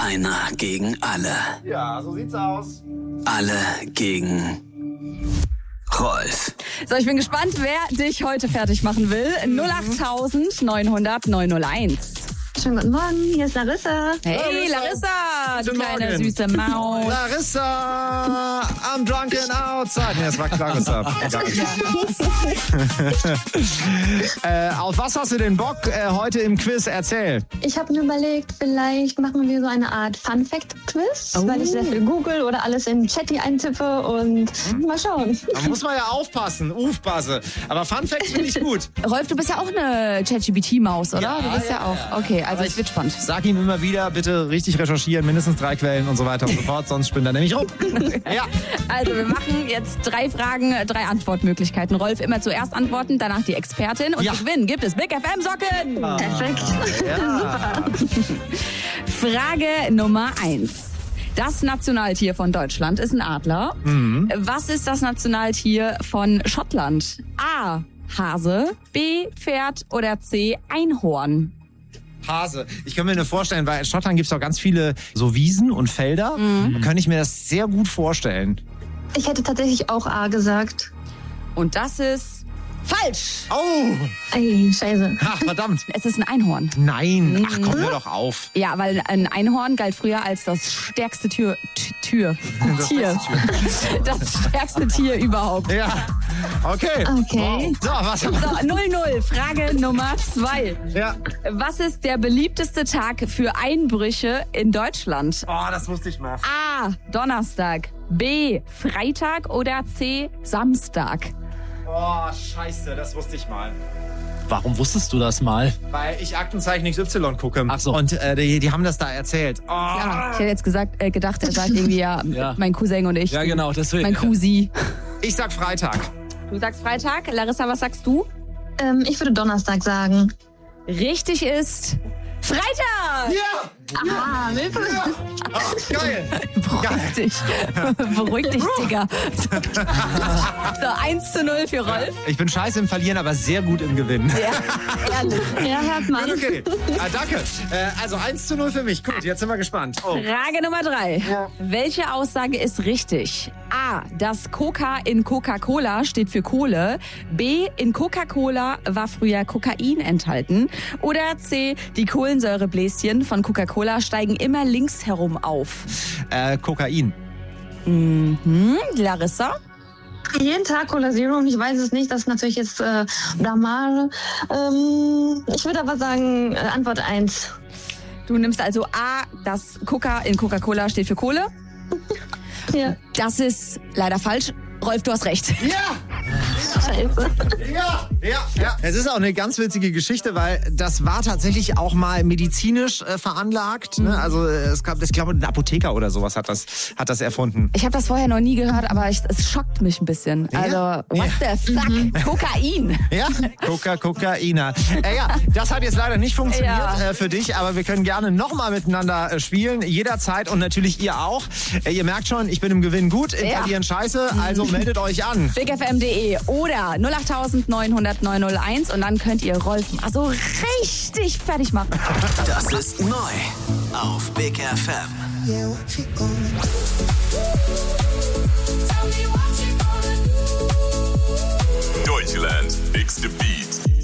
Einer gegen alle. Ja, so sieht's aus. Alle gegen Rolf. So, ich bin gespannt, wer dich heute fertig machen will. 08900 901. Schönen guten Morgen, hier ist Larissa. Hey Larissa, du Guten kleine Morgen. süße Maus. Larissa, I'm drunken outside. Nee, das war Clarissa. Auf was hast du denn Bock heute im Quiz? Erzähl. Ich habe mir überlegt, vielleicht machen wir so eine Art Fun-Fact-Quiz, weil ich sehr viel google oder alles in Chatty eintippe und mal schauen. Da muss man ja aufpassen, aufpassen. Aber Fun Facts finde ich gut. Rolf, du bist ja auch eine ChatGPT-Maus, oder? Ja, du bist ja auch. Okay, also es wird spannend. Sag ihm immer wieder, bitte richtig recherchieren, mindestens 3 Quellen und so weiter und so fort, sonst spinnt er nämlich rum. Ja. Also wir machen jetzt 3 Fragen, 3 Antwortmöglichkeiten. Rolf immer zuerst antworten, danach die Expertin. Und zu gewinnen gibt es Big FM Socken. Perfekt. Ja. Frage Nummer 1. Das Nationaltier von Deutschland ist ein Adler. Was ist das Nationaltier von Schottland? A. Hase, B. Pferd oder C. Einhorn? Hase. Ich kann mir nur vorstellen, weil in Schottland gibt es auch ganz viele so Wiesen und Felder. Da kann ich mir das sehr gut vorstellen. Ich hätte tatsächlich auch A gesagt. Und das ist falsch. Oh! Ey, scheiße. Ach, verdammt. Es ist ein Einhorn. Nein. Ach, komm, hör doch auf. Ja, weil ein Einhorn galt früher als das stärkste Tier. Das stärkste Tier überhaupt. Ja. Okay. Okay. So, was? So, 0-0. Frage Nummer 2. Ja. Was ist der beliebteste Tag für Einbrüche in Deutschland? Oh, das wusste ich mal. A. Donnerstag. B. Freitag oder C. Samstag? Oh, scheiße, das wusste ich mal. Warum wusstest du das mal? Weil ich Aktenzeichen XY gucke. Ach so. Und die haben das da erzählt. Oh. Ja, ich hätte jetzt gedacht, er sagt irgendwie ja, mein Cousin und ich. Ja, genau, deswegen. Mein Cousin. Ich sag Freitag. Du sagst Freitag. Larissa, was sagst du? Ich würde Donnerstag sagen. Richtig ist Freitag! Ja! Ah, Hilfe. Geil! Beruhig dich. Beruhig dich, Digga. So, 1-0 für Rolf. Ich bin scheiße im Verlieren, aber sehr gut im Gewinnen. Ja, ehrlich. Ja, hört man. Okay, danke. Also 1-0 für mich. Gut, jetzt sind wir gespannt. Oh. Frage Nummer 3. Welche Aussage ist richtig? A. Das Coca in Coca-Cola steht für Kohle. B. In Coca-Cola war früher Kokain enthalten. Oder C. Die Kohlensäurebläschen von Coca-Cola steigen immer links herum auf. Kokain. Larissa? Jeden Tag Cola Zero und ich weiß es nicht. Das ist natürlich jetzt Blamage. Ich würde aber sagen, Antwort 1. Du nimmst also A. Das Coca in Coca-Cola steht für Kohle. Ja. Das ist leider falsch. Rolf, du hast recht. Ja! Scheiße. Ja. Es ist auch eine ganz witzige Geschichte, weil das war tatsächlich auch mal medizinisch veranlagt. Ne? Also es gab, ich glaube, ein Apotheker oder sowas hat das erfunden. Ich habe das vorher noch nie gehört, aber es schockt mich ein bisschen. Also, what the fuck? Kokain. Ja, Kokaina. Ja, das hat jetzt leider nicht funktioniert für dich, aber wir können gerne nochmal miteinander spielen, jederzeit und natürlich ihr auch. Ihr merkt schon, ich bin im Gewinn gut, im Verlieren scheiße, also meldet euch an. BigFM.de oder 08900 901 und dann könnt ihr Rolf also richtig fertig machen. Das ist neu auf Big FM. Deutschland, X the Beat.